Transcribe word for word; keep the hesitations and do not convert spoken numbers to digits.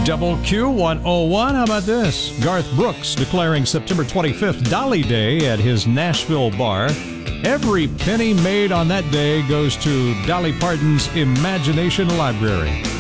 Double Q one oh one. How about this? Garth Brooks declaring September twenty-fifth Dolly Day at his Nashville bar. Every penny made on that day goes to Dolly Parton's Imagination Library.